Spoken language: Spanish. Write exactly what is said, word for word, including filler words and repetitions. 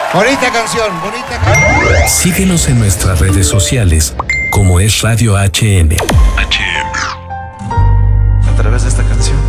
Bonita canción, bonita canción. Síguenos en nuestras redes sociales como es Radio H M. A través de esta canción